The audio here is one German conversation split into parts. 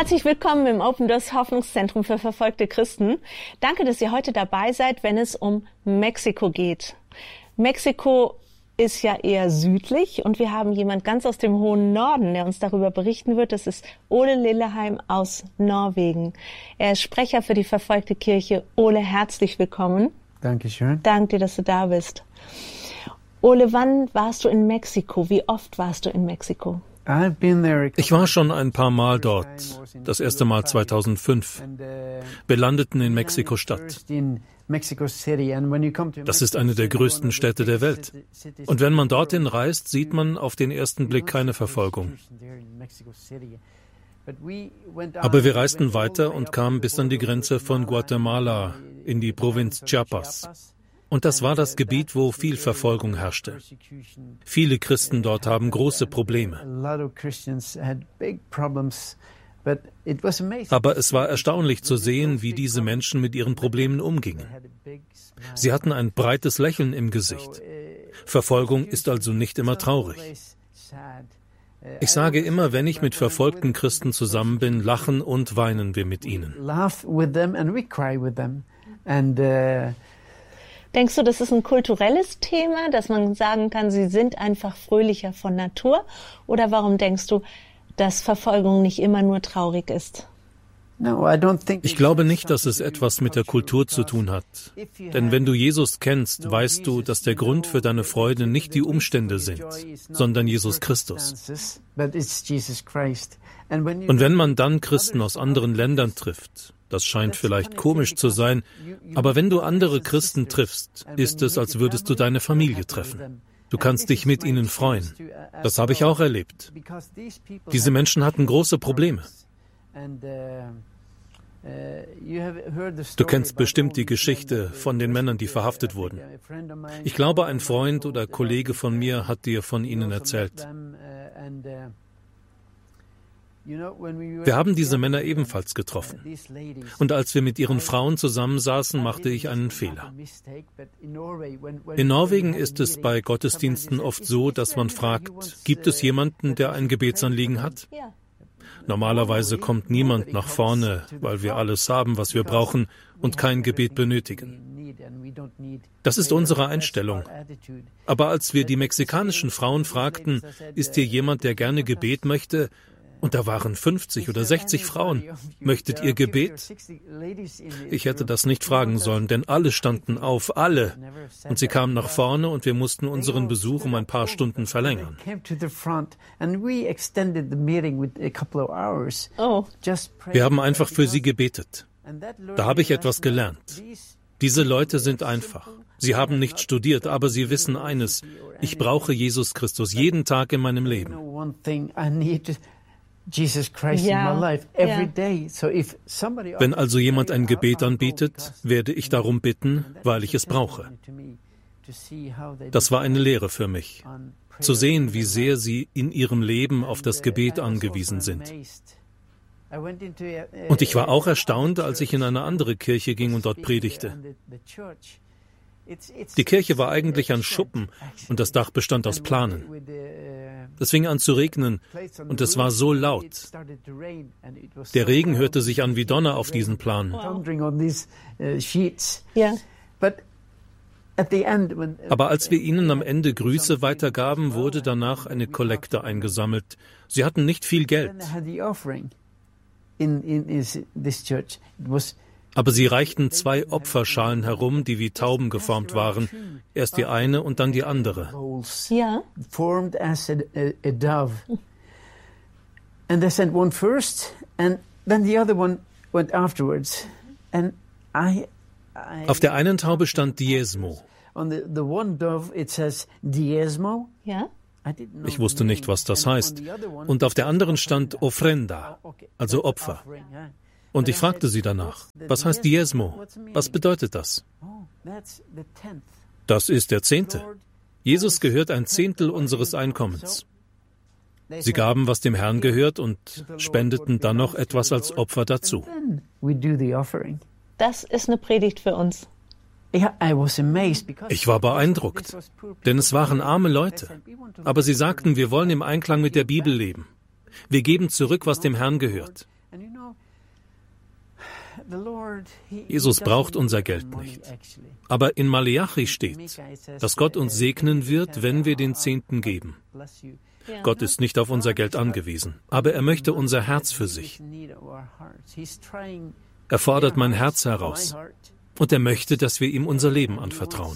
Herzlich willkommen im Open Doors Hoffnungszentrum für verfolgte Christen. Danke, dass ihr heute dabei seid, wenn es um Mexiko geht. Mexiko ist ja eher südlich und wir haben jemand ganz aus dem hohen Norden, der uns darüber berichten wird. Das ist Ole Lilleheim aus Norwegen. Er ist Sprecher für die verfolgte Kirche. Ole, herzlich willkommen. Dankeschön. Danke dir, dass du da bist. Ole, wann warst du in Mexiko? Wie oft warst du in Mexiko? Ich war schon ein paar Mal dort. Das erste Mal 2005. Wir landeten in Mexiko-Stadt. Das ist eine der größten Städte der Welt. Und wenn man dorthin reist, sieht man auf den ersten Blick keine Verfolgung. Aber wir reisten weiter und kamen bis an die Grenze von Guatemala in die Provinz Chiapas. Und das war das Gebiet, wo viel Verfolgung herrschte. Viele Christen dort haben große Probleme. Aber es war erstaunlich zu sehen, wie diese Menschen mit ihren Problemen umgingen. Sie hatten ein breites Lächeln im Gesicht. Verfolgung ist also nicht immer traurig. Ich sage immer, wenn ich mit verfolgten Christen zusammen bin, lachen und weinen wir mit ihnen. Denkst du, das ist ein kulturelles Thema, dass man sagen kann, sie sind einfach fröhlicher von Natur? Oder warum denkst du, dass Verfolgung nicht immer nur traurig ist? Ich glaube nicht, dass es etwas mit der Kultur zu tun hat. Denn wenn du Jesus kennst, weißt du, dass der Grund für deine Freude nicht die Umstände sind, sondern Jesus Christus. Und wenn man dann Christen aus anderen Ländern trifft, das scheint vielleicht komisch zu sein, aber wenn du andere Christen triffst, ist es, als würdest du deine Familie treffen. Du kannst dich mit ihnen freuen. Das habe ich auch erlebt. Diese Menschen hatten große Probleme. Du kennst bestimmt die Geschichte von den Männern, die verhaftet wurden. Ich glaube, ein Freund oder Kollege von mir hat dir von ihnen erzählt. Wir haben diese Männer ebenfalls getroffen. Und als wir mit ihren Frauen zusammensaßen, machte ich einen Fehler. In Norwegen ist es bei Gottesdiensten oft so, dass man fragt, gibt es jemanden, der ein Gebetsanliegen hat? Normalerweise kommt niemand nach vorne, weil wir alles haben, was wir brauchen und kein Gebet benötigen. Das ist unsere Einstellung. Aber als wir die mexikanischen Frauen fragten, ist hier jemand, der gerne Gebet möchte? Und da waren 50 oder 60 Frauen. Möchtet ihr Gebet? Ich hätte das nicht fragen sollen, denn alle standen auf, alle. Und sie kamen nach vorne und wir mussten unseren Besuch um ein paar Stunden verlängern. Wir haben einfach für sie gebetet. Da habe ich etwas gelernt. Diese Leute sind einfach. Sie haben nicht studiert, aber sie wissen eines. Ich brauche Jesus Christus jeden Tag in meinem Leben. Wenn also jemand ein Gebet anbietet, werde ich darum bitten, weil ich es brauche. Das war eine Lehre für mich, zu sehen, wie sehr sie in ihrem Leben auf das Gebet angewiesen sind. Und ich war auch erstaunt, als ich in eine andere Kirche ging und dort predigte. Die Kirche war eigentlich ein Schuppen und das Dach bestand aus Planen. Es fing an zu regnen und es war so laut. Der Regen hörte sich an wie Donner auf diesen Planen. Aber als wir ihnen am Ende Grüße weitergaben, wurde danach eine Kollekte eingesammelt. Sie hatten nicht viel Geld. Aber sie reichten 2 Opferschalen herum, die wie Tauben geformt waren. Erst die eine und dann die andere. Ja. Auf der einen Taube stand Diezmo. Ja. Ich wusste nicht, was das heißt. Und auf der anderen stand Ofrenda, also Opfer. Und ich fragte sie danach, was heißt Diezmo? Was bedeutet das? Das ist der 10. Jesus gehört ein 10. unseres Einkommens. Sie gaben, was dem Herrn gehört und spendeten dann noch etwas als Opfer dazu. Das ist eine Predigt für uns. Ich war beeindruckt, denn es waren arme Leute. Aber sie sagten, wir wollen im Einklang mit der Bibel leben. Wir geben zurück, was dem Herrn gehört. Jesus braucht unser Geld nicht. Aber in Maleachi steht, dass Gott uns segnen wird, wenn wir den Zehnten geben. Gott ist nicht auf unser Geld angewiesen, aber er möchte unser Herz für sich. Er fordert mein Herz heraus und er möchte, dass wir ihm unser Leben anvertrauen.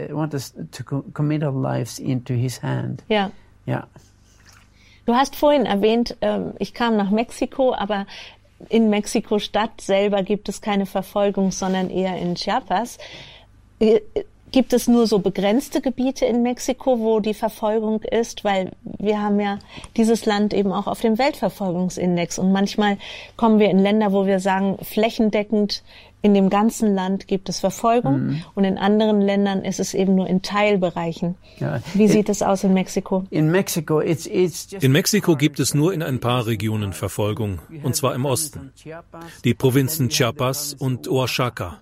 Ja. Du hast vorhin erwähnt, ich kam nach Mexiko, aber in Mexiko-Stadt selber gibt es keine Verfolgung, sondern eher in Chiapas. Gibt es nur so begrenzte Gebiete in Mexiko, wo die Verfolgung ist? Weil wir haben ja dieses Land eben auch auf dem Weltverfolgungsindex. Und manchmal kommen wir in Länder, wo wir sagen, flächendeckend in dem ganzen Land gibt es Verfolgung. Und in anderen Ländern ist es eben nur in Teilbereichen. Wie sieht es aus in Mexiko? In Mexiko gibt es nur in ein paar Regionen Verfolgung, und zwar im Osten. Die Provinzen Chiapas und Oaxaca.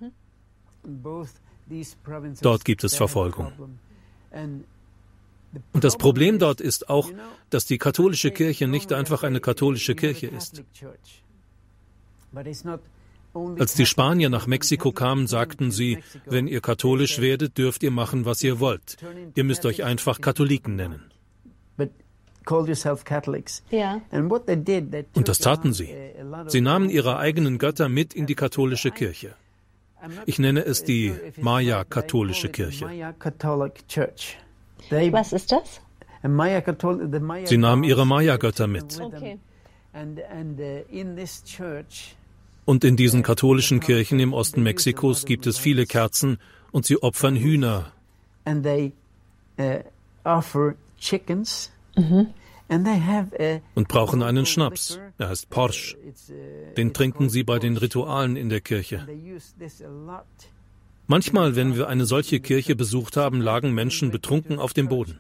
Dort gibt es Verfolgung. Und das Problem dort ist auch, dass die katholische Kirche nicht einfach eine katholische Kirche ist. Als die Spanier nach Mexiko kamen, sagten sie, wenn ihr katholisch werdet, dürft ihr machen, was ihr wollt. Ihr müsst euch einfach Katholiken nennen. Und das taten sie. Sie nahmen ihre eigenen Götter mit in die katholische Kirche. Ich nenne es die Maya-katholische Kirche. Was ist das? Sie nahmen ihre Maya-Götter mit. Okay. Und in diesen katholischen Kirchen im Osten Mexikos gibt es viele Kerzen und sie opfern Hühner. Und brauchen einen Schnaps. Er heißt Porsch. Den trinken sie bei den Ritualen in der Kirche. Manchmal, wenn wir eine solche Kirche besucht haben, lagen Menschen betrunken auf dem Boden.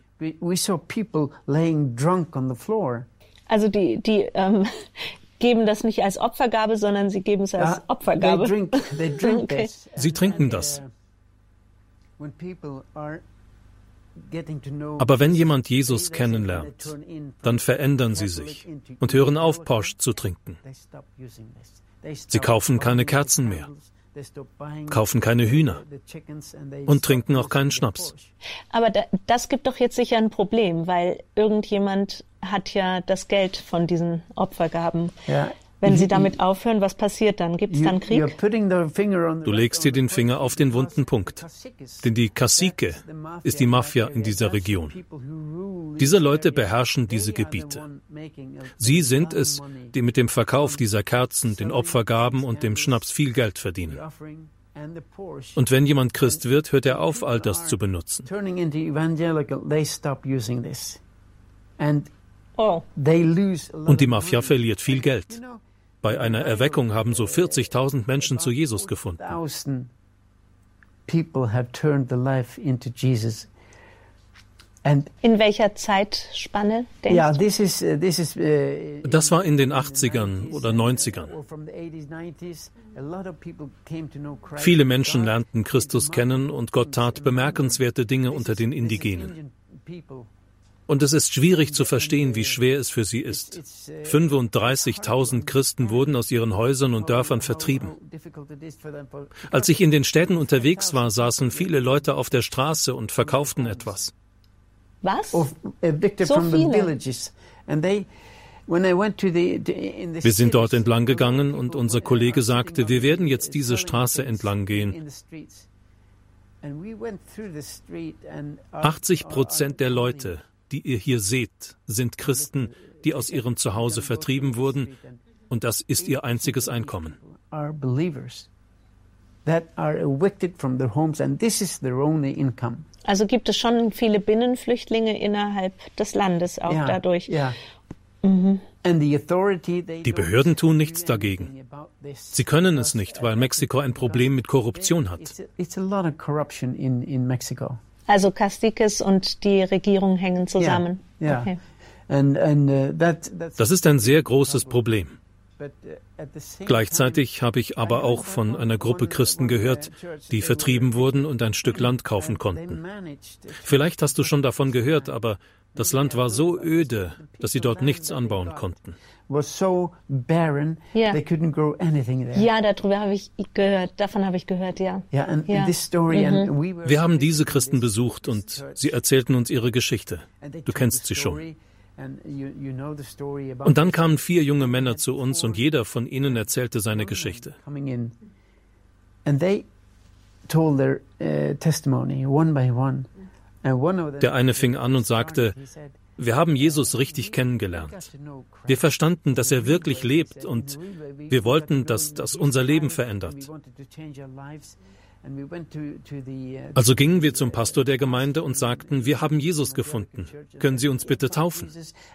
Also die geben das nicht als Opfergabe, sondern sie geben es als Opfergabe. Okay. Sie trinken das. Aber wenn jemand Jesus kennenlernt, dann verändern sie sich und hören auf, Porsch zu trinken. Sie kaufen keine Kerzen mehr, kaufen keine Hühner und trinken auch keinen Schnaps. Aber das gibt doch jetzt sicher ein Problem, weil irgendjemand hat ja das Geld von diesen Opfergaben. Ja. Wenn sie damit aufhören, was passiert dann? Gibt es dann Krieg? Du legst dir den Finger auf den wunden Punkt. Denn die Cacique ist die Mafia in dieser Region. Diese Leute beherrschen diese Gebiete. Sie sind es, die mit dem Verkauf dieser Kerzen, den Opfergaben und dem Schnaps viel Geld verdienen. Und wenn jemand Christ wird, hört er auf, all das zu benutzen. Und die Mafia verliert viel Geld. Bei einer Erweckung haben so 40.000 Menschen zu Jesus gefunden. In welcher Zeitspanne denkst du? Das war in den 80ern oder 90ern. Viele Menschen lernten Christus kennen und Gott tat bemerkenswerte Dinge unter den Indigenen. Und es ist schwierig zu verstehen, wie schwer es für sie ist. 35.000 Christen wurden aus ihren Häusern und Dörfern vertrieben. Als ich in den Städten unterwegs war, saßen viele Leute auf der Straße und verkauften etwas. Was? So viele? Wir sind dort entlang gegangen und unser Kollege sagte, wir werden jetzt diese Straße entlang gehen. 80% der Leute, die ihr hier seht, sind Christen, die aus ihrem Zuhause vertrieben wurden, und das ist ihr einziges Einkommen. Also gibt es schon viele Binnenflüchtlinge innerhalb des Landes auch dadurch. Die Behörden tun nichts dagegen. Sie können es nicht, weil Mexiko ein Problem mit Korruption hat. Also Caciques und die Regierung hängen zusammen. Okay. Das ist ein sehr großes Problem. Gleichzeitig habe ich aber auch von einer Gruppe Christen gehört, die vertrieben wurden und ein Stück Land kaufen konnten. Vielleicht hast du schon davon gehört, aber Das Land war so öde, dass sie dort nichts anbauen konnten. Ja, darüber habe ich gehört. Davon habe ich gehört, ja. Wir haben diese Christen besucht und sie erzählten uns ihre Geschichte. Du kennst sie schon. Und dann kamen 4 junge Männer zu uns und jeder von ihnen erzählte seine Geschichte. Der eine fing an und sagte, wir haben Jesus richtig kennengelernt. Wir verstanden, dass er wirklich lebt und wir wollten, dass das unser Leben verändert. Also gingen wir zum Pastor der Gemeinde und sagten, wir haben Jesus gefunden. Können Sie uns bitte taufen?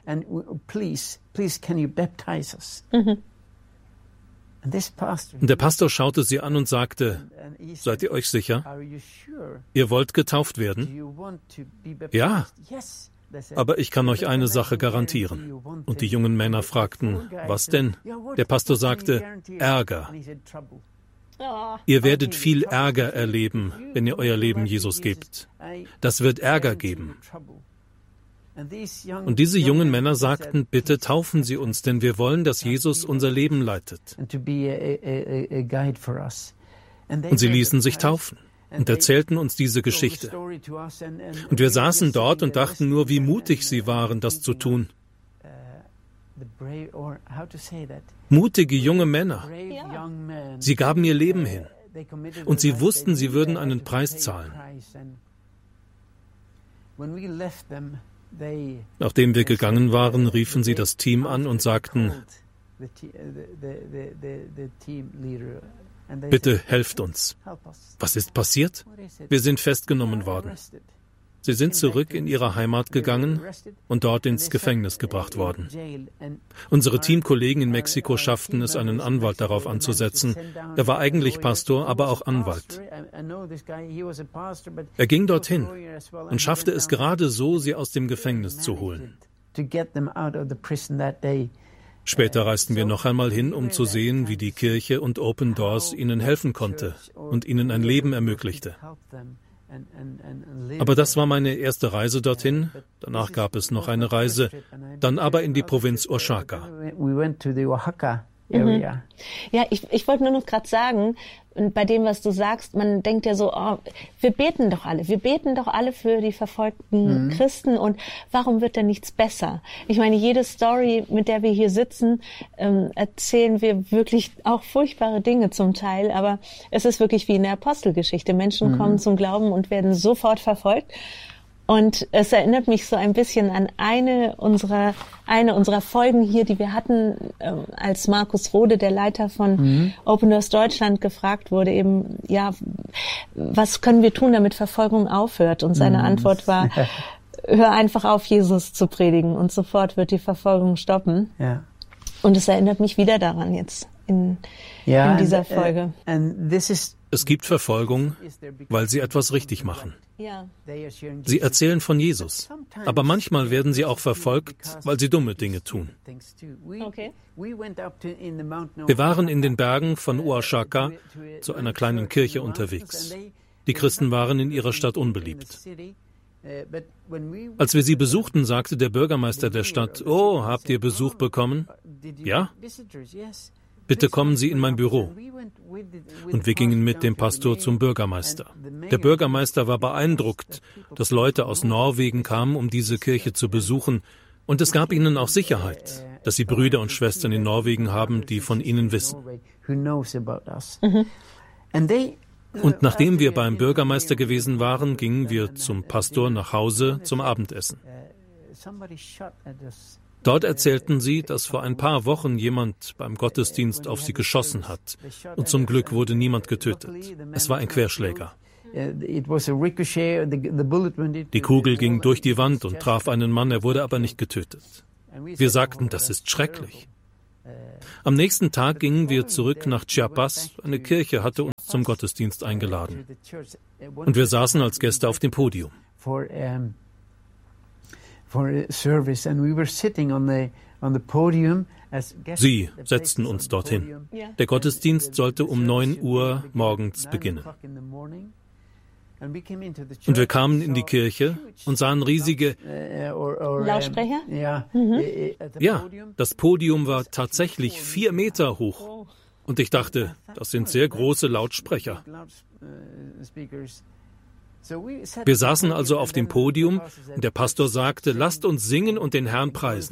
Der Pastor schaute sie an und sagte, seid ihr euch sicher? Ihr wollt getauft werden? Ja, aber ich kann euch eine Sache garantieren. Und die jungen Männer fragten, was denn? Der Pastor sagte, Ärger. Ihr werdet viel Ärger erleben, wenn ihr euer Leben Jesus gebt. Das wird Ärger geben. Und diese jungen Männer sagten, bitte taufen Sie uns, denn wir wollen, dass Jesus unser Leben leitet. Und sie ließen sich taufen und erzählten uns diese Geschichte. Und wir saßen dort und dachten nur, wie mutig sie waren, das zu tun. Mutige junge Männer. Sie gaben ihr Leben hin. Und sie wussten, sie würden einen Preis zahlen. Nachdem wir gegangen waren, riefen sie das Team an und sagten, bitte helft uns. Was ist passiert? Wir sind festgenommen worden. Sie sind zurück in ihre Heimat gegangen und dort ins Gefängnis gebracht worden. Unsere Teamkollegen in Mexiko schafften es, einen Anwalt darauf anzusetzen. Er war eigentlich Pastor, aber auch Anwalt. Er ging dorthin und schaffte es gerade so, sie aus dem Gefängnis zu holen. Später reisten wir noch einmal hin, um zu sehen, wie die Kirche und Open Doors ihnen helfen konnte und ihnen ein Leben ermöglichte. Aber das war meine erste Reise dorthin. Danach gab es noch eine Reise, dann aber in die Provinz Oaxaca. Ja, ich wollte nur noch gerade sagen, bei dem, was du sagst, man denkt ja so, oh, wir beten doch alle für die verfolgten Christen und warum wird denn nichts besser? Ich meine, jede Story, mit der wir hier sitzen, erzählen wir wirklich auch furchtbare Dinge zum Teil, aber es ist wirklich wie in der Apostelgeschichte. Menschen kommen zum Glauben und werden sofort verfolgt. Und es erinnert mich so ein bisschen an eine unserer Folgen hier, die wir hatten, als Markus Rode, der Leiter von Open Doors Deutschland, gefragt wurde, eben, ja, was können wir tun, damit Verfolgung aufhört? Und seine Antwort war, hör einfach auf, Jesus zu predigen und sofort wird die Verfolgung stoppen. Ja. Und es erinnert mich wieder daran jetzt in dieser Folge. Es gibt Verfolgung, weil sie etwas richtig machen. Sie erzählen von Jesus, aber manchmal werden sie auch verfolgt, weil sie dumme Dinge tun. Okay. Wir waren in den Bergen von Oaxaca zu einer kleinen Kirche unterwegs. Die Christen waren in ihrer Stadt unbeliebt. Als wir sie besuchten, sagte der Bürgermeister der Stadt, oh, habt ihr Besuch bekommen? Ja? Bitte kommen Sie in mein Büro. Und wir gingen mit dem Pastor zum Bürgermeister. Der Bürgermeister war beeindruckt, dass Leute aus Norwegen kamen, um diese Kirche zu besuchen. Und es gab ihnen auch Sicherheit, dass sie Brüder und Schwestern in Norwegen haben, die von ihnen wissen. Und nachdem wir beim Bürgermeister gewesen waren, gingen wir zum Pastor nach Hause zum Abendessen. Dort erzählten sie, dass vor ein paar Wochen jemand beim Gottesdienst auf sie geschossen hat. Und zum Glück wurde niemand getötet. Es war ein Querschläger. Die Kugel ging durch die Wand und traf einen Mann, er wurde aber nicht getötet. Wir sagten, das ist schrecklich. Am nächsten Tag gingen wir zurück nach Chiapas. Eine Kirche hatte uns zum Gottesdienst eingeladen. Und wir saßen als Gäste auf dem Podium. Sie setzten uns dorthin. Der Gottesdienst sollte um 9 Uhr morgens beginnen. Und wir kamen in die Kirche und sahen riesige Lautsprecher? Ja, das Podium war tatsächlich 4 Meter hoch. Und ich dachte, das sind sehr große Lautsprecher. Wir saßen also auf dem Podium und der Pastor sagte, lasst uns singen und den Herrn preisen.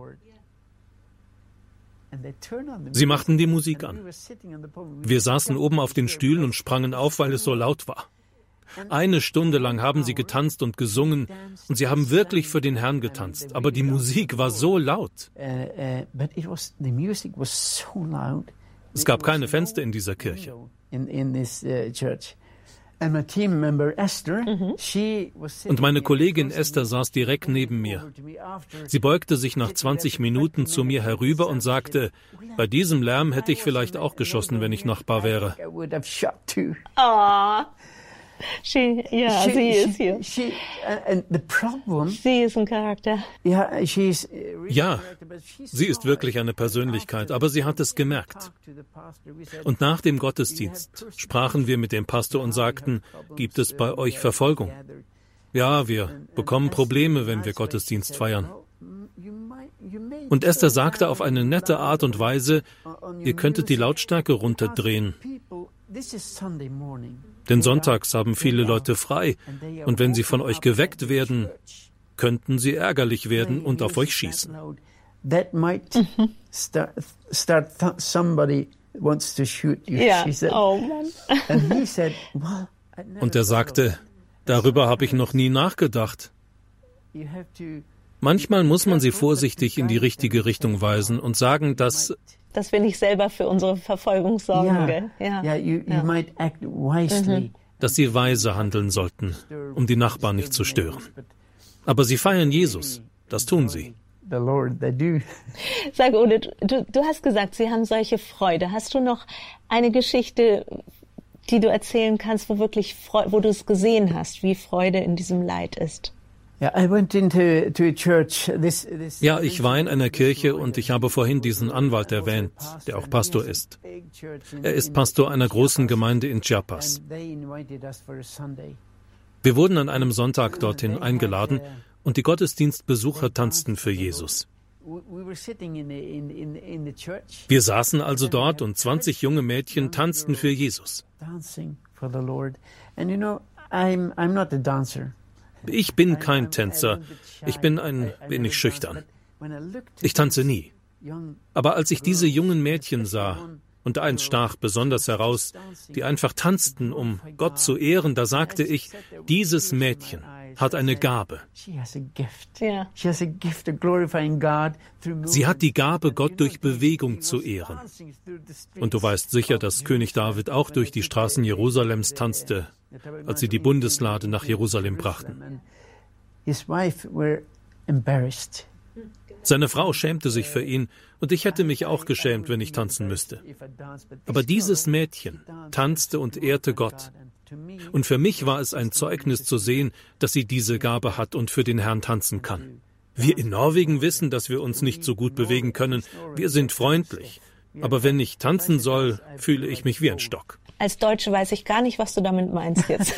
Sie machten die Musik an. Wir saßen oben auf den Stühlen und sprangen auf, weil es so laut war. 1 Stunde lang haben sie getanzt und gesungen und sie haben wirklich für den Herrn getanzt. Aber die Musik war so laut. Es gab keine Fenster in dieser Kirche. Und meine Kollegin Esther saß direkt neben mir. Sie beugte sich nach 20 Minuten zu mir herüber und sagte, bei diesem Lärm hätte ich vielleicht auch geschossen, wenn ich Nachbar wäre. Oh. Sie ist hier. Sie ist ein Charakter. Ja, sie ist wirklich eine Persönlichkeit, aber sie hat es gemerkt. Und nach dem Gottesdienst sprachen wir mit dem Pastor und sagten, gibt es bei euch Verfolgung? Ja, wir bekommen Probleme, wenn wir Gottesdienst feiern. Und Esther sagte auf eine nette Art und Weise, ihr könntet die Lautstärke runterdrehen. Denn sonntags haben viele Leute frei und wenn sie von euch geweckt werden, könnten sie ärgerlich werden und auf euch schießen. Und er sagte, darüber habe ich noch nie nachgedacht. Manchmal muss man sie vorsichtig in die richtige Richtung weisen und sagen, dass wir nicht selber für unsere Verfolgung sorgen. Dass sie weise handeln sollten, um die Nachbarn nicht zu stören. Aber sie feiern Jesus. Das tun sie. Sag, Ole, du hast gesagt, Sie haben solche Freude. Hast du noch eine Geschichte, die du erzählen kannst, wo du es gesehen hast, wie Freude in diesem Leid ist? Ja, ich war in einer Kirche und ich habe vorhin diesen Anwalt erwähnt, der auch Pastor ist. Er ist Pastor einer großen Gemeinde in Chiapas. Wir wurden an einem Sonntag dorthin eingeladen und die Gottesdienstbesucher tanzten für Jesus. Wir saßen also dort und 20 junge Mädchen tanzten für Jesus. Ich bin kein Tänzer, ich bin ein wenig schüchtern. Ich tanze nie. Aber als ich diese jungen Mädchen sah, und eins stach besonders heraus, die einfach tanzten, um Gott zu ehren, da sagte ich, dieses Mädchen hat eine Gabe. Sie hat die Gabe, Gott durch Bewegung zu ehren. Und du weißt sicher, dass König David auch durch die Straßen Jerusalems tanzte, als sie die Bundeslade nach Jerusalem brachten. Seine Frau schämte sich für ihn, und ich hätte mich auch geschämt, wenn ich tanzen müsste. Aber dieses Mädchen tanzte und ehrte Gott. Und für mich war es ein Zeugnis zu sehen, dass sie diese Gabe hat und für den Herrn tanzen kann. Wir in Norwegen wissen, dass wir uns nicht so gut bewegen können. Wir sind freundlich. Aber wenn ich tanzen soll, fühle ich mich wie ein Stock. Als Deutsche weiß ich gar nicht, was du damit meinst jetzt.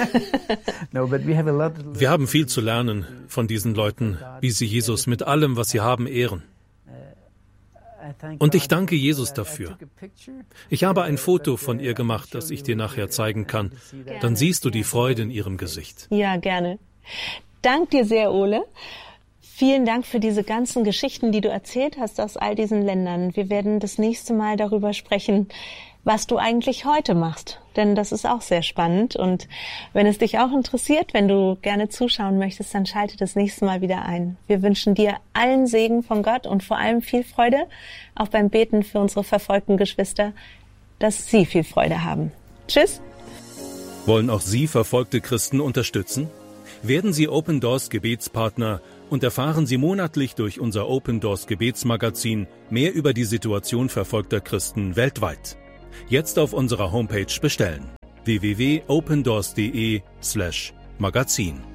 Wir haben viel zu lernen von diesen Leuten, wie sie Jesus mit allem, was sie haben, ehren. Und ich danke Jesus dafür. Ich habe ein Foto von ihr gemacht, das ich dir nachher zeigen kann. Dann siehst du die Freude in ihrem Gesicht. Ja, gerne. Dank dir sehr, Ole. Vielen Dank für diese ganzen Geschichten, die du erzählt hast aus all diesen Ländern. Wir werden das nächste Mal darüber sprechen, was du eigentlich heute machst. Denn das ist auch sehr spannend. Und wenn es dich auch interessiert, wenn du gerne zuschauen möchtest, dann schalte das nächste Mal wieder ein. Wir wünschen dir allen Segen von Gott und vor allem viel Freude, auch beim Beten für unsere verfolgten Geschwister, dass sie viel Freude haben. Tschüss. Wollen auch Sie verfolgte Christen unterstützen? Werden Sie Open Doors Gebetspartner und erfahren Sie monatlich durch unser Open Doors Gebetsmagazin mehr über die Situation verfolgter Christen weltweit. Jetzt auf unserer Homepage bestellen: www.opendoors.de/magazin.